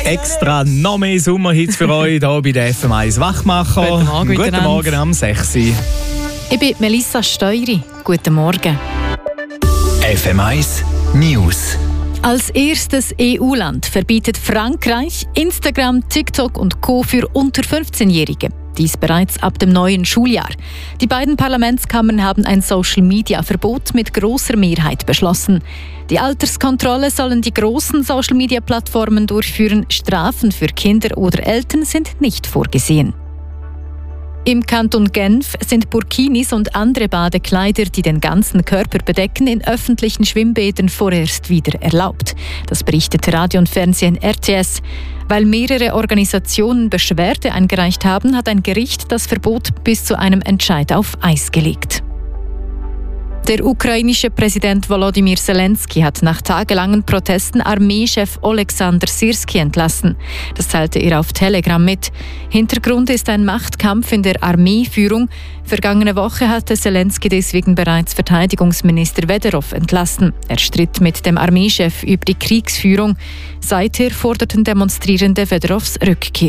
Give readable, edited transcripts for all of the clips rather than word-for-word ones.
Extra noch mehr Sommerhits für euch hier bei der FM1 Wachmacher. Guten Morgen am 6. Ich bin Melissa Steury. Guten Morgen. FM1 News. Als erstes EU-Land verbietet Frankreich Instagram, TikTok und Co. für unter 15-Jährige. Dies bereits ab dem neuen Schuljahr. Die beiden Parlamentskammern haben ein Social-Media-Verbot mit grosser Mehrheit beschlossen. Die Alterskontrolle sollen die grossen Social-Media-Plattformen durchführen. Strafen für Kinder oder Eltern sind nicht vorgesehen. Im Kanton Genf sind Burkinis und andere Badekleider, die den ganzen Körper bedecken, in öffentlichen Schwimmbädern vorerst wieder erlaubt. Das berichtet Radio und Fernsehen RTS. Weil mehrere Organisationen Beschwerde eingereicht haben, hat ein Gericht das Verbot bis zu einem Entscheid auf Eis gelegt. Der ukrainische Präsident Volodymyr Zelensky hat nach tagelangen Protesten Armeechef Oleksandr Syrski entlassen. Das teilte er auf Telegram mit. Hintergrund ist ein Machtkampf in der Armeeführung. Vergangene Woche hatte Zelensky deswegen bereits Verteidigungsminister Fedorov entlassen. Er stritt mit dem Armeechef über die Kriegsführung. Seither forderten Demonstrierende Fedorovs Rückkehr.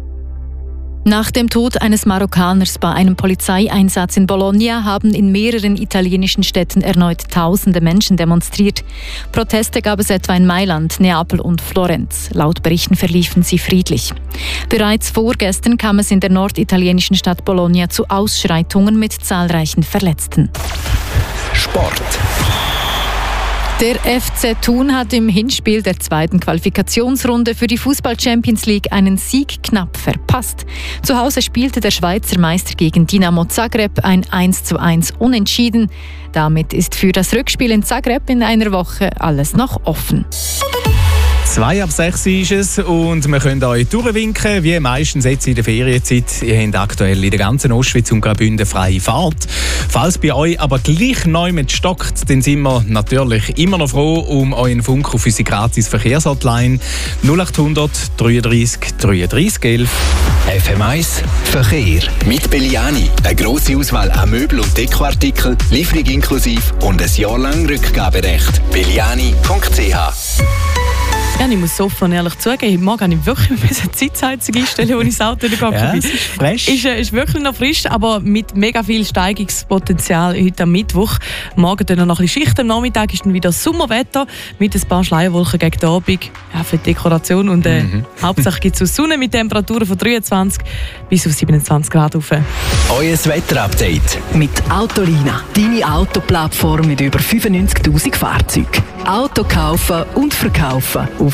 Nach dem Tod eines Marokkaners bei einem Polizeieinsatz in Bologna haben in mehreren italienischen Städten erneut tausende Menschen demonstriert. Proteste gab es etwa in Mailand, Neapel und Florenz. Laut Berichten verliefen sie friedlich. Bereits vorgestern kam es in der norditalienischen Stadt Bologna zu Ausschreitungen mit zahlreichen Verletzten. Sport. Der FC Thun hat im Hinspiel der zweiten Qualifikationsrunde für die Fußball-Champions League einen Sieg knapp verpasst. Zu Hause spielte der Schweizer Meister gegen Dinamo Zagreb ein 1:1 Unentschieden. Damit ist für das Rückspiel in Zagreb in einer Woche alles noch offen. 5:05 ist es und wir können euch durchwinken, wie meistens jetzt in der Ferienzeit. Ihr habt aktuell in der ganzen Ostschweiz und Graubünden freie Fahrt. Falls bei euch aber gleich neu mit stockt, dann sind wir natürlich immer noch froh um euren Funk auf unsere gratis Verkehrshotline 0800 33 33 11. FM1 Verkehr. Mit Belliani. Eine grosse Auswahl an Möbel- und Dekoartikeln, Lieferung inklusive und ein Jahr lang Rückgaberecht. Belliani.ch. Ja, ich muss offen und ehrlich zugeben, heute Morgen habe ich wirklich eine Sitzheizung einstellen, als ich das Auto gegangen ja, bin. frisch. Ist wirklich noch frisch, aber mit mega viel Steigungspotenzial heute am Mittwoch. Morgen dann noch ein bisschen Schicht, am Nachmittag ist dann wieder Sommerwetter mit ein paar Schleierwolken gegen den Abend, ja, für die Dekoration. Und Hauptsache gibt es Sonne mit Temperaturen von 23 bis auf 27 Grad rauf. Euer Wetterupdate. Mit Autolina, deine Autoplattform mit über 95'000 Fahrzeugen. Auto kaufen und verkaufen auf